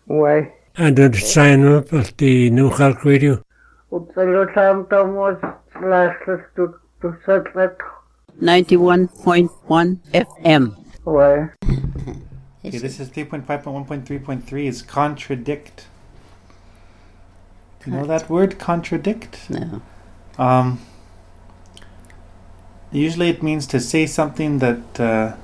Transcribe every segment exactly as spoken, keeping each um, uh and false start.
Why? And the sign up at the New Halk Radio. Utsalutam Thomas lastas to to satlet. ninety-one point one F M. Why? Okay, this is three point five point one point three point three is contradict. Do you know that word, contradict? No. Um, usually it means to say something that, uh,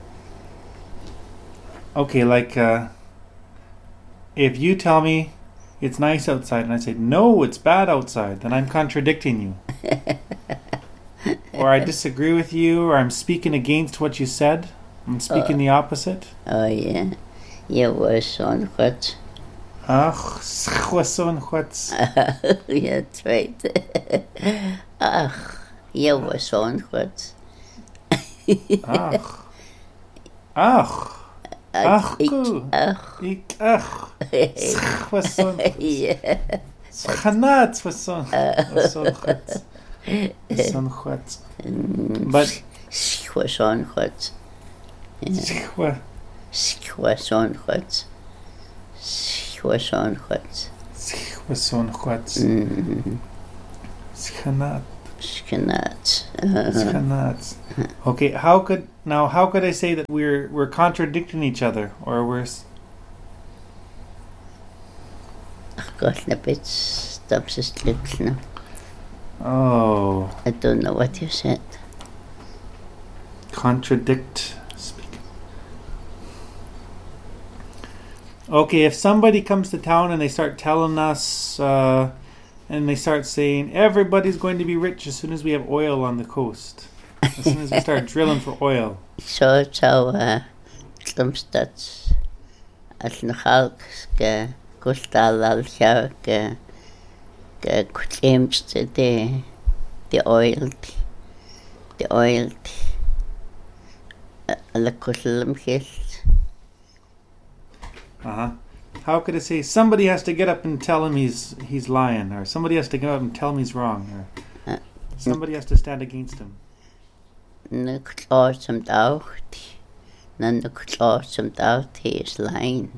okay, like, uh, if you tell me it's nice outside and I say, no, it's bad outside, then I'm contradicting you. Or I disagree with you, or I'm speaking against what you said. I'm speaking Oh. the opposite. Oh, yeah. You were son what? Ach, schwasson what's. Yeah, that's right. Ach, you were son what? Ach. Ach. Ach, ku. Ach. Ik, ach. Schwasson what's. Yeah. Schanat schwasson. Schwasson what's. Schwasson what's. But. Schwasson what? Schwa. Schwasson what? Schwasson what? Schwasson what's. Schanat. Schnat. Schanat. Okay, how could now? How could I say that we're we're contradicting each other, or we're? s- I've got a bit stops his lips now. Oh, I don't know what you said. contradict. Speak. Okay, if somebody comes to town and they start telling us, uh, and they start saying everybody's going to be rich as soon as we have oil on the coast, as soon as we start drilling for oil. So so uh Klumstats as na halk ge kustal al sha ge ge claims the the oil the oil la kuslam his Uh huh. How could I say somebody has to get up and tell him he's he's lying, or somebody has to go up and tell him he's wrong, or Uh, somebody has to stand against him? na klosam out na na klosam out he is lying.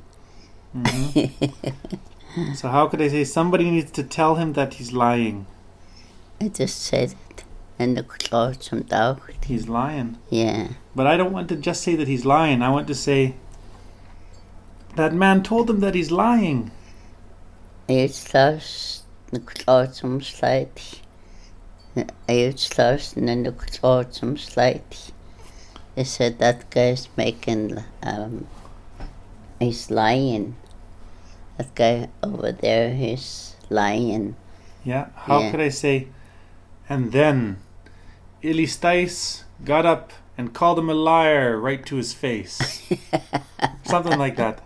hmm So how could I say somebody needs to tell him that he's lying? I just said it and the klosam out. He's lying. Yeah. But I don't want to just say that he's lying. I want to say that man told him that he's lying. It's lost the clothesum slightly. It's lost and then the clothesum slightly. They said that guy's making, um, he's lying. That guy over there is lying. Yeah. How Yeah. could I say? And then Elistais got up and called him a liar right to his face. Something like that.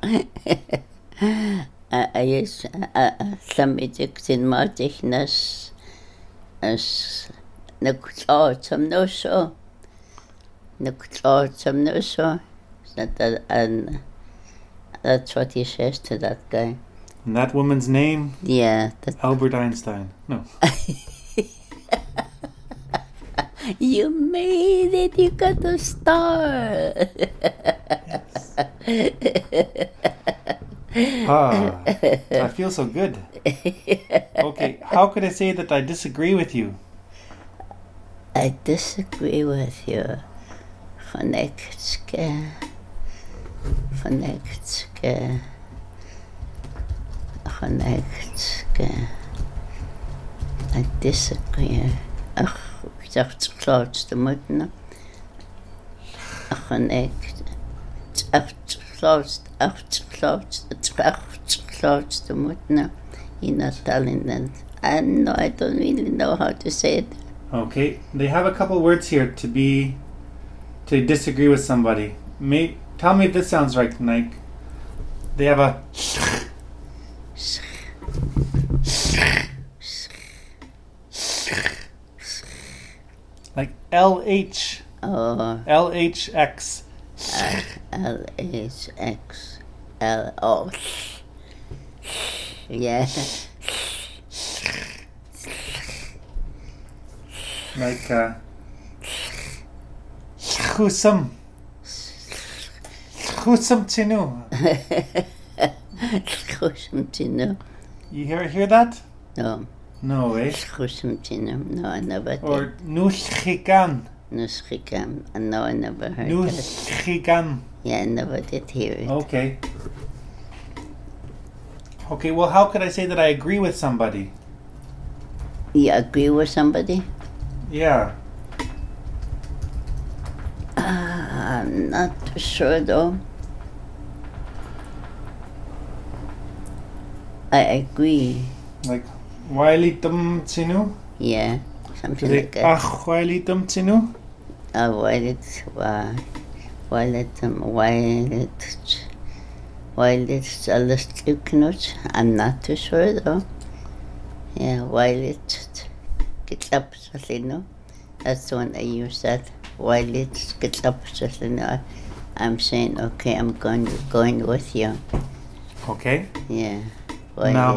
I is some in Martigness as the clothesum no so. The clothesum no so. That and that's what he says to that guy. And that woman's name? Yeah, that Albert Einstein. No. you made it. You got a star. Ah, I feel so good. Okay, how could I say that I disagree with you? I disagree with you. Vanekske. Vanekske. Vanekske. I disagree. Ach, ik dacht het grootste moeten. Vanekske. Het grootste, het grootste, het grootste moeten. In Italian. I know, I don't really know how to say it. Okay, they have a couple words here to be to disagree with somebody. May tell me if this sounds right, Nike. They have a like L H Oh, L H X. L H X L O. Yeah. Like uh Chusum Chusum Chinu. Schushimtino. You hear hear that? No. No, eh? Schushimtino. No, I never did. Or Nushchigan. Nushikam. No, I never heard that. Nushchigan. Yeah, I never did hear it. Okay. Okay, well, how could I say that I agree with somebody? You agree with somebody? Yeah. Uh, I'm not too sure though. I agree. Like, Wailitum Tsinu? Yeah, something Say, like that. Ah, Wailitum Tsinu? Uh, while it's uh, while it um, while it while it's a little knot. I'm not too sure though. Yeah, while it gets up, you know. That's the one I use that. While it gets up, you know. I'm saying okay. I'm going going with you. Okay. Yeah. While Now, it,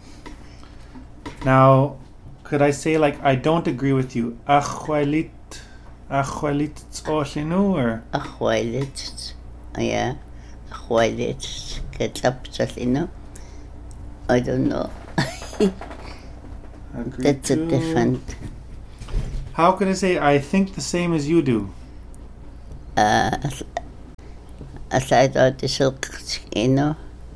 now, could I say, like, I don't agree with you? Ah, Wailit, Ah, Wailit Tsoshinu, or? uh, while it, yeah, while it gets up, you know. I don't know. Agree That's a to- different. How could I say I think the same as you do? Uh, aside of the silk, you know,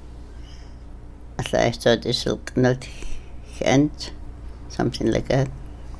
aside of the silk not hand, something like that.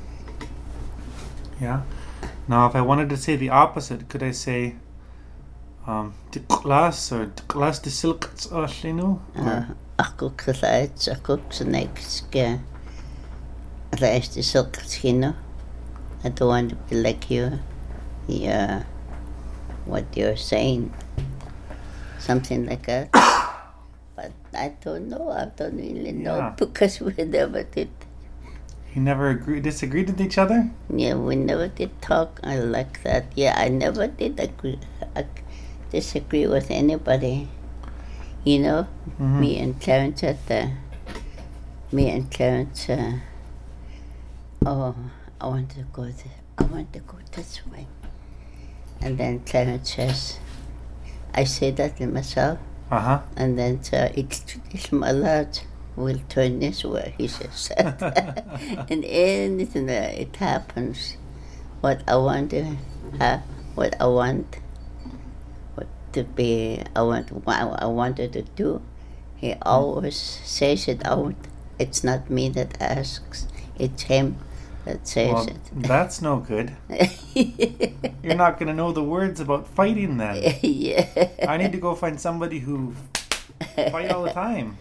Yeah. Now, if I wanted to say the opposite, could I say, um, Tiklas or Tiklas de Silk Tsoshinu? Uh, ako kasait, ako next, yeah. Aside the silk, you know, I don't want to be like you. Yeah, what you're saying, something like that. But I don't know. I don't really know Yeah. because we never did. You never agree, disagreed with each other? Yeah, we never did talk uh, like that. Yeah, I never did agree, uh, disagree with anybody. You know, Mhm. me and Clarence had the, me and Clarence, uh, oh, I want to go this, I want to go this way. And then Clarence says, I say that to myself, Uh huh. and then uh, it's, it's my lad will turn this way, he says. And anything that it happens, what I want to have, what I want, what to be, I want, what I wanted to do, he always says it out. It's not me that asks, it's him that says Well, that's no good. it. You're not going to know the words about fighting then. Yeah. I need to go find somebody who fight all the time.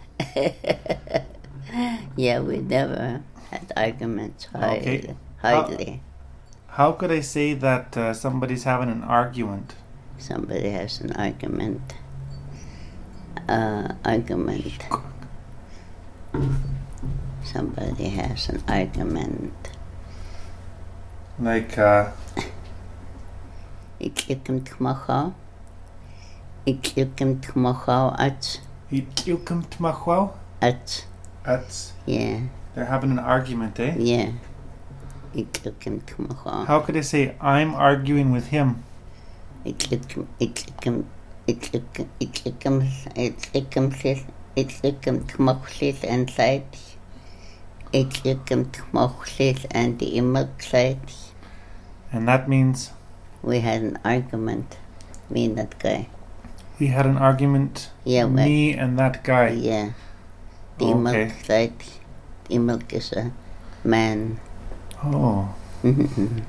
Yeah, we never had arguments, Okay. hardly. hardly. How could I say that uh, somebody's having an argument? Somebody has an argument. Uh, argument. Somebody has an argument. Like, uh, Ik lik hem tmachau. Ik lik hem tmachau at. Itlukum Tmachwau? At. That's, Yeah, they're having an argument, eh? yeah. Ik lik hem tmachau. How could I say I'm arguing with him? Ik lik hem, ik lik hem, ik lik hem, ik lik hem, ik lik hem, ik lik hem tmachlis and side. Ik lik hem tmachlis and the imag side. And that means We had an argument, me and that guy. we had an argument, Yeah, we, me and that guy. yeah. The Okay. Imag side, the Imag is a man. Oh, Mhm,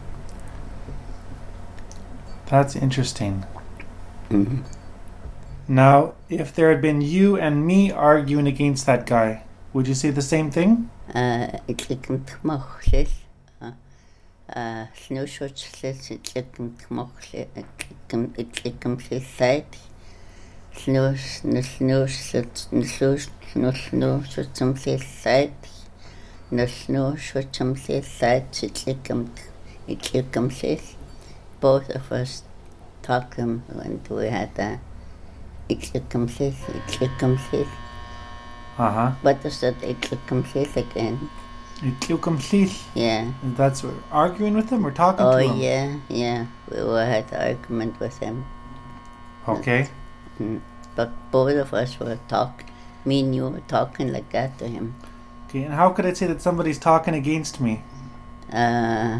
that's interesting. mhm. Now, if there had been you and me arguing against that guy, would you say the same thing? Uh, ik lik hem tmachlis. Uh, snoeshotslis, ik lik hem tmachlis, ik lik hem, ik lik hem side. Snoes, snoes, snoes, snoes, snoes, snoes, side. No snoes, snoes, side, ik lik hem, ik lik hem sis. Both of us talking when we had a, ik lik hem sis, ik lik hem sis. Uh huh. What is that, ik lik hem sis again? Itlukum Tlith. Yeah. That's what, arguing with him or talking Oh to him? yeah, yeah. We were had an argument with him, Okay. but both of us were talk, me and you were talking like that to him. Okay, and how could I say that somebody's talking against me? Uh,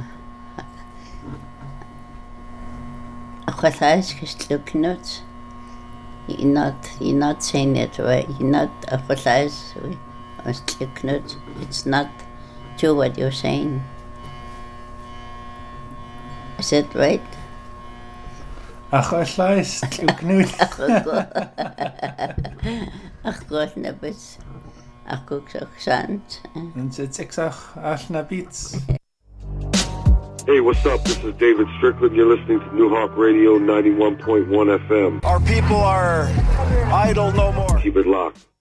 You're not, you're not saying it right. You're not, it's not true what you're saying. Is that right? Ach, Achleis, Knut. Ach Gott, na bis. Ach guck, ach sant. And it's Exach Ashna Beats. Hey, what's up? This is David Strickland. You're listening to New Hawk Radio ninety-one point one F M. Our people are idle no more. Keep it locked.